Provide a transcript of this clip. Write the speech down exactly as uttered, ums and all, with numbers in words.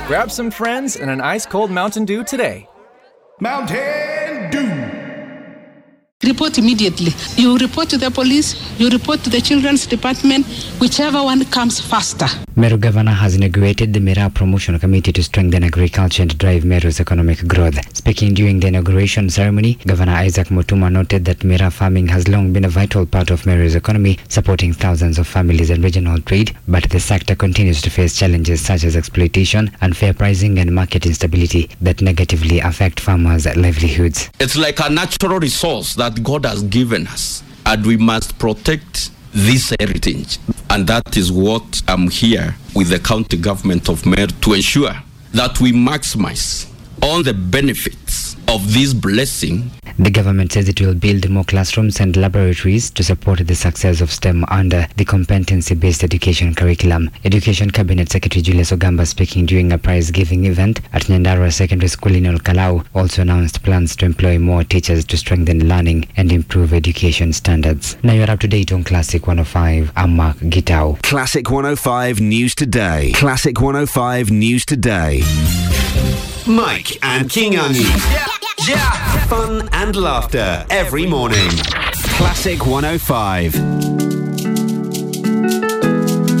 Grab some friends and an ice-cold Mountain Dew today. Mountain Dew. Report immediately. You report to the police, you report to the children's department, whichever one comes faster. Meru Governor has inaugurated the Mira Promotion Committee to strengthen agriculture and drive Meru's economic growth. Speaking during the inauguration ceremony, Governor Isaac Mutuma noted that Mira farming has long been a vital part of Meru's economy, supporting thousands of families and regional trade, but the sector continues to face challenges such as exploitation, unfair pricing and market instability that negatively affect farmers' livelihoods. It's like a natural resource that God has given us, and we must protect this heritage. And that is what I'm here with the county government of Meru to ensure that we maximize all the benefits of this blessing. The government says it will build more classrooms and laboratories to support the success of STEM under the competency-based education curriculum. Education Cabinet Secretary Julius Ogamba, speaking during a prize-giving event at Nyandarua Secondary School in Olkalau, also announced plans to employ more teachers to strengthen learning and improve education standards. Now you're up to date on Classic one oh five. I'm Mark Gitau. Classic one oh five News Today. Classic one oh five News Today. Mike and Kingangi. Yeah, yeah. Fun and laughter every morning. Classic one oh five.